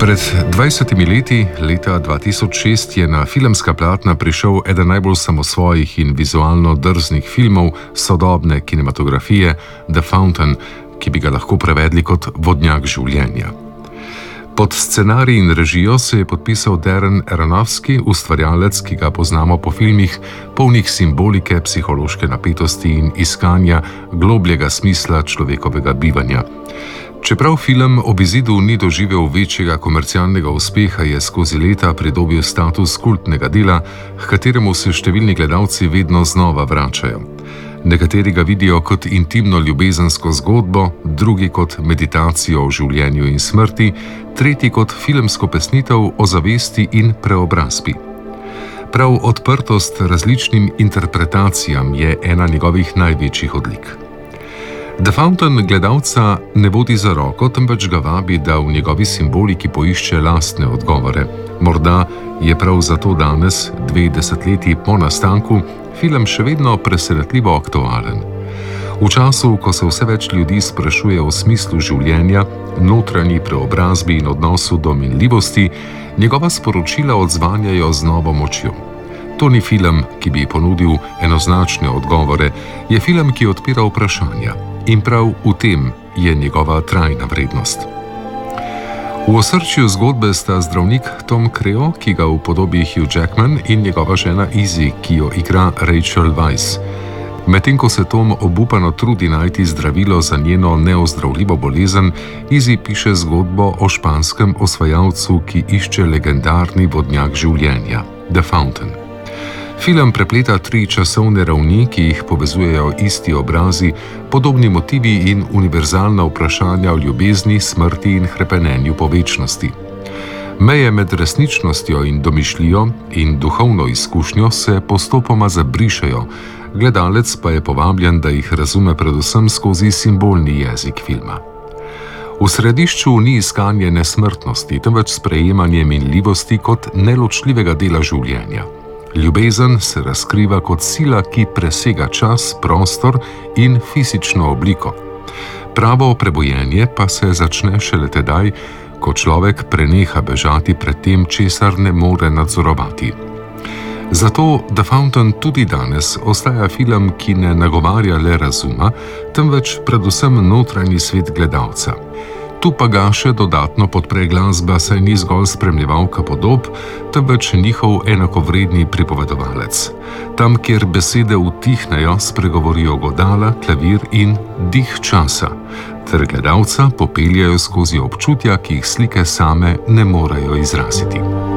Pred 20 leti, leta 2006, je na filmska platna prišel eden najbolj samosvojih in vizualno drznih filmov sodobne kinematografije, The Fountain, ki bi ga lahko prevedli kot Vodnjak življenja. Pod scenarij in režijo se je podpisal Darren Aronofsky, ustvarjalec, ki ga poznamo po filmih, polnih simbolike, psihološke napetosti in iskanja globljega smisla človekovega bivanja. Čeprav film ob izidu ni doživel večjega komercialnega uspeha, je skozi leta pridobil status kultnega dela, h kateremu se številni gledalci vedno znova vračajo. Nekateri ga vidijo kot intimno ljubezensko zgodbo, drugi kot meditacijo o življenju in smrti, tretji kot filmsko pesnitev o zavesti in preobrazbi. Prav odprtost različnim interpretacijam je ena njegovih največjih odlik. The Fountain gledalca ne vodi za roko, temveč ga vabi, da v njegovi simboliki poišče lastne odgovore. Morda je prav zato danes, 2 desetletji po nastanku, film še vedno presenetljivo aktualen. V času, ko se vse več ljudi sprašuje o smislu življenja, notranji preobrazbi in odnosu do minljivosti, njegova sporočila odzvanjajo z novo močjo. To ni film, ki bi ponudil enoznačne odgovore, je film, ki odpira vprašanja. In prav v tem je njegova trajna vrednost. V osrčju zgodbe sta zdravnik Tom Creo, ki ga upodobi Hugh Jackman, in njegova žena Izzy, ki jo igra Rachel Weisz. Medtem ko se Tom obupano trudi najti zdravilo za njeno neozdravljivo bolezen, Izzy piše zgodbo o španskem osvajalcu, ki išče legendarni vodnjak življenja, The Fountain. Film prepleta 3 časovne ravni, ki jih povezujejo isti obrazi, podobni motivi in univerzalna vprašanja o ljubezni, smrti in hrepenenju po večnosti. Meje med resničnostjo in domišljijo in duhovno izkušnjo se postopoma zabrišejo, gledalec pa je povabljen, da jih razume predvsem skozi simbolni jezik filma. V središču ni iskanje nesmrtnosti, temveč sprejemanje minljivosti kot neločljivega dela življenja. Ljubezen se razkriva kot sila, ki presega čas, prostor in fizično obliko. Pravo prebojenje pa se začne šele tedaj, ko človek preneha bežati pred tem, česar ne more nadzorovati. Zato The Fountain tudi danes ostaja film, ki ne nagovarja le razuma, temveč predvsem notranji svet gledalca. Tu pa ga še dodatno podpre glasba, saj ni zgolj spremljevalka podob, temveč njihov enakovredni pripovedovalec. Tam, kjer besede utihnejo, spregovorijo godala, klavir in dih časa, ter gledalca popeljejo skozi občutja, ki jih slike same ne morejo izraziti.